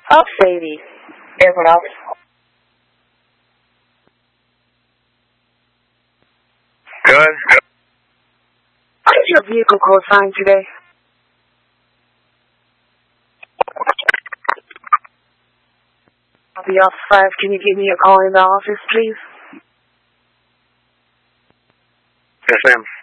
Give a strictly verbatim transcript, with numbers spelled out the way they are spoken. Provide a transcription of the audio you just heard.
Oh, Sadie. Airport office. Good. What is your vehicle code sign today? I'll be off five. Can you give me a call in the office, please? Yes, ma'am.